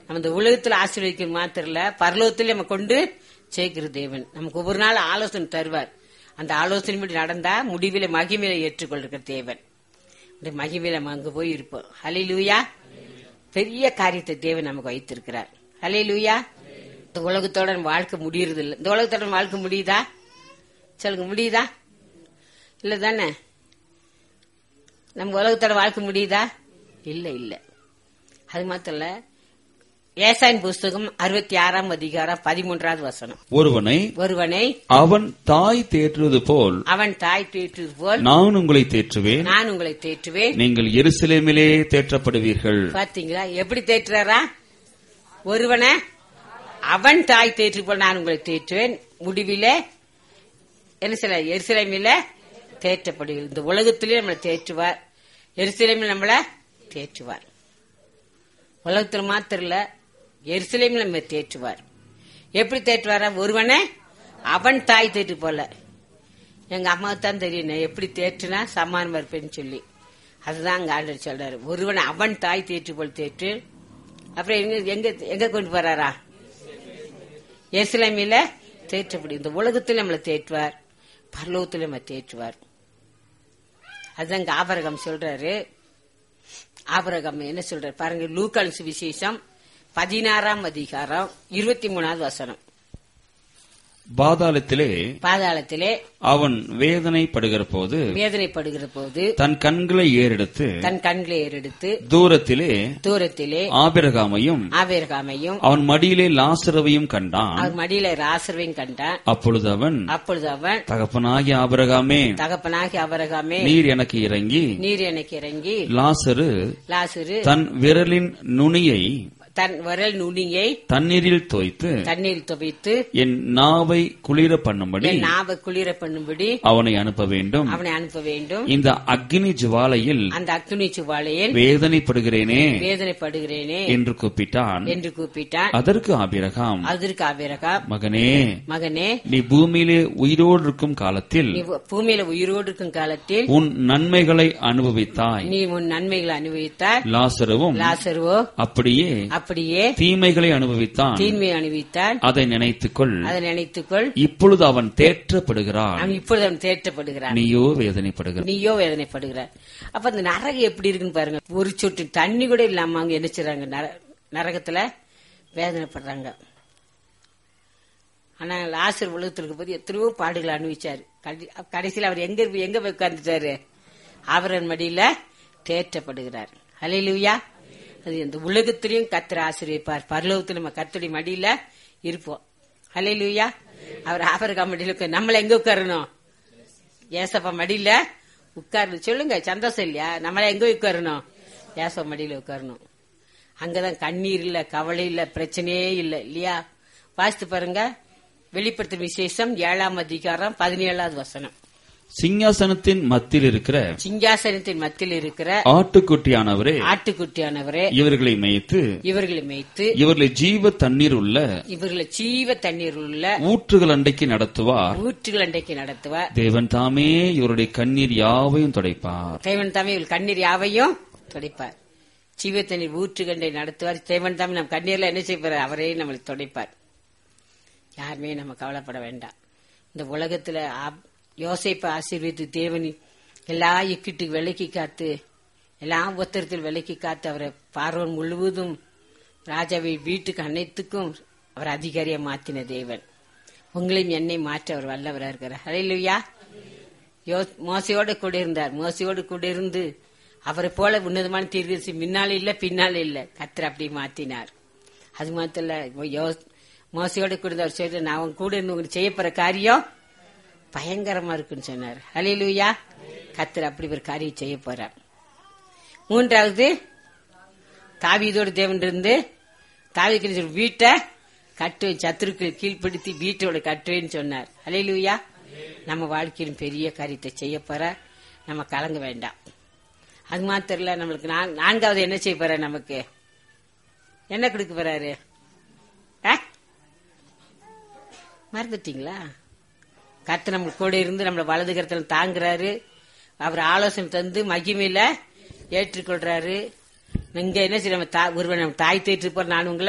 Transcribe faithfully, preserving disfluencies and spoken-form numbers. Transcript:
நம்ம இந்த உலகத்துல ஆசீர்வதிக்க மாத்திரம் இல்ல, பரலோகத்திலே நம்ம கொண்டு சேர்க்கிற தேவன். நமக்கு ஒவ்வொரு நாள் ஆலோசனை தருவார். அந்த ஆலோசனைப்படி நடந்தா முடிவில மகிமையில ஏற்றுக்கொள்கிற தேவன். இந்த மகிமையில நம்ம அங்க போய் இருப்போம். ஹல்லேலூயா. பெரிய காரியத்தை தேவன் நமக்கு வைத்திருக்கிறார். ஹல்லேலூயா. இந்த உலகத்தோட வாழ்க்கை முடியறது இல்லை. இந்த உலகத்தோட வாழ்க்கை முடியுதா? சொல்லுங்க, முடியுதா? இல்ல தானே? நம்ம உலகத்தோட வாழ்க்கை முடியுதா? இல்ல இல்ல. அது மாத்திரம் இல்ல, ஏசாயின் புஸ்தகம் அறுபத்தி ஆறாம் அதிகாரம் பதிமூன்றாவது வசனம். ஒருவனை ஒருவனை அவன் தாய் தேற்றுவது போல் அவன் தாய் தேற்றுவது போல் நான் உங்களை தேற்றுவேன், நான் உங்களை தேற்றுவேன், நீங்கள் எருசலேமிலே தேற்றப்படுவீர்கள். பாத்தீங்களா எப்படி தேற்றுறாரா? ஒருவனை அவன் தாய் தேற்று போல் நான் உங்களை தேற்றுவேன், முடிவிலே என்ன சொல்ல, எருசலேமில தேற்றப்படுவீர்கள். இந்த உலகத்திலே நம்மளை தேற்றுவார், எருசலேமில் நம்மள தேற்றுவார். உலகத்துல மாத்திரம் இல்ல, எருசலேமில் நம்ம தேற்றுவார். எப்படி தேற்றுவாரா? ஒருவனை அவன் தாய் தேற்று போல. எங்க அம்மாவுக்கு தான் தெரியும் எப்படி தேற்றுனா சமானம் இருப்பேன்னு சொல்லி. அதுதான் அங்க ஆண்டவர் சொல்றாரு, ஒருவனை அவன் தாய் தேற்று போல் தேற்று. அப்புறம் எங்க எங்க எங்க கொண்டு போறாரா? எருசலேமில தேற்றப்படும். இந்த உலகத்தில் நம்மளை தேற்றுவார், பரலோகத்தில் நம்ம தேற்றுவார். அதுதான் இங்க ஆபிரகாம் சொல்றாரு. ஆபிரகாம் என்ன சொல்றாரு பாருங்க, லூக்கான் சுவிசேஷம் பதினாறாம் அதிகாரம் இருபத்தி மூணாவது வசனம். பாதாளத்திலே பாதாளத்திலே அவன் வேதனைப்படுகிற போது வேதனைப்படுகிற போது தன் கண்களை ஏறெடுத்து தன் கண்களை ஏறெடுத்து தூரத்திலே தூரத்திலே ஆபிரகாமையும் ஆபிரகாமையும் அவன் மடியிலே லாசரவையும் கண்டான். அவர் மடியில லாசரவையும் கண்டான். அப்பொழுது அவன் அப்பொழுது அவன் தகப்பனாகிய ஆபிரகாமே, தகப்பனாகி ஆபிரகாமே, நீர் எனக்கு இறங்கி நீர் எனக்கு இறங்கி லாசரு லாசரு தன் விரலின் நுனியை தன் விரல் நுனியை தண்ணீரில் தோய்த்து தண்ணீர் துவைத்து என் நாவை குளிர பண்ணும்படி என் நாவை குளிர பண்ணும்படி அவனை அனுப்ப வேண்டும். அவனை அனுப்ப வேண்டும். இந்த அக்னி ஜுவாலையில் அந்த அக்னி ஜுவாலையில் வேதனைப்படுகிறேனே வேதனைப்படுகிறேனே என்று கூப்பிட்டான் என்று கூப்பிட்டான். அதற்கு ஆபிரகாம், அதற்கு ஆபிரகாம், மகனே மகனே, நீ பூமியிலே உயிரோடு இருக்கும் காலத்தில் நீ பூமியில உயிரோடு இருக்கும் காலத்தில் உன் நன்மைகளை அனுபவித்தாய், நீ உன் நன்மைகளை அனுபவித்தாய். லாசருவும் லாசருவோ அப்படியே அப்படியே தீமைகளை அனுபவித்தான். தீமையை அனுபவித்தான். அதை நினைத்துக்கொள், அதை நினைத்துக்கொள். இப்பொழுது அவன் தேற்றப்படுகிறான், அவன் இப்பொழுது அவன் தேற்றப்படுகிறான், நீயோ வேதனைப்படுகிறான். நீயோ வேதனைப்படுகிறார். அப்ப அந்த நரகம் எப்படி இருக்குன்னு பாருங்க. ஒரு சொட்டு தண்ணி கூட இல்லாம அவங்க என்ன செய்றாங்க, நரகத்துல வேதனைப்படுறாங்க. ஆனா லாசர் உலகத்திற்கு போது எத்தனையோ பாடுகளை அனுபவிச்சாரு. கடைசியில் அவர் எங்க எங்க உட்கார்ந்துட்டாரு? ஆபரன் மடியில தேற்றப்படுகிறார். ஹல்லேலூயா. அது இந்த உலகத்திலையும் கர்த்தர் ஆசீர்வதிப்பார், பரலோகத்துல நம்ம கர்த்தருடைய மடியில இருப்போம். ஹல்லேலூயா. அவர் ஆபிரகாம் மடியில நம்மள எங்க உட்காரணும்? ஏசப்பா மடியில உட்காரணும். சொல்லுங்க, சந்தோஷம் இல்லையா? நம்மள எங்க உட்காரணும்? ஏசப்பா மடியில உட்காரணும். அங்கதான் கண்ணீர் இல்ல, கவலை இல்ல, பிரச்சனையே இல்ல, இல்லையா? வாசித்து பாருங்க, வெளிப்படுத்தும் விசேஷம் ஏழாம் அதிகாரம் பதினேழாவது வசனம். சிங்காசனத்தின் மத்தியில் இருக்கிற சிங்காசனத்தின் மத்தியில் இருக்கிற ஆட்டுக்குட்டியானவரே ஆட்டுக்குட்டியானவரே இவர்களை மேய்த்து இவர்களை மேய்த்து இவர்களை ஜீவ தண்ணீர் உள்ள இவர்களை ஜீவ தண்ணீர் உள்ள ஊற்றுகள் அண்டைக்கு நடத்துவார். ஊற்றுகள் அண்டைக்கு நடத்துவார். தேவன் தாமே இவருடைய கண்ணீர் யாவையும் துடைப்பார். தேவன் தாமே இவர்கள் கண்ணீர் யாவையும் துடைப்பார். ஜீவ தண்ணீர் ஊற்றுகண்டை நடத்துவார். தேவன் தாமே நம் கண்ணீர்ல என்ன செய்வார்? அவரே நம்மளை துடைப்பார். யாருமே நம்ம கவலைப்பட வேண்டாம். இந்த உலகத்துல யோசேப்பை ஆசீர்வதித்து தேவன் எல்லா இக்கிட்டுக்கு விலக்கி காத்து, எல்லா உத்தரத்தில் விலக்கி காத்து, அவரை பார்வன் முழுவதும் ராஜாவை வீட்டுக்கு அனைத்துக்கும் அவர் அதிகாரியா மாத்தின தேவன் உங்களையும் என்னை மாற்ற அவர் வல்லவராக இருக்கிறார். ஹல்லேலூயா. மோசையோடு கூட இருந்தார். மோசையோடு கூட இருந்து அவரை போல உன்னதமான தீர்க்கதரிசி முன்னால இல்ல பின்னால இல்ல, கர்த்தர் அப்படி மாத்தினார். அது மாத்திரம் இல்ல, மோசையோடு கூட அவர் சொல்ற, நான் அவன் கூட இருந்து உங்களுக்கு செய்ய போற காரியம் பயங்கரமா இருக்குன்னு சொன்னார். ஹல்லேலூயா. கர்த்தர் அப்படி ஒரு காரியம் செய்ய போறார். மூன்றாவது, தாவீதோடு தேவன் இருந்து தாவீதுக்கு வீட்டை கட்டுவேன், சத்துருக்கள் கீழ்ப்படுத்தி வீட்டோட கட்டுவேன்னு சொன்னார். ஹல்லேலூயா. நம்ம வாழ்க்கையிலும் பெரிய காரியத்தை செய்ய போற, நம்ம கலங்க வேண்டாம். அது மாத்திரம் இல்ல, நம்மளுக்கு நான்காவது என்ன செய்ய போற? நமக்கு என்ன கொடுக்க போறாரு? மறந்துட்டீங்களா? கர்த்தர் நம்ம கூட இருந்து நம்மள வலது கரத்துல தாங்குறாரு. அவர் ஆலோசனை தந்து மகிமையில ஏற்றுக்கொள்றாரு. இங்க என்ன செய்ய, ஒருவன் நம்ம தாய் தேற்று போற, நான் உங்களை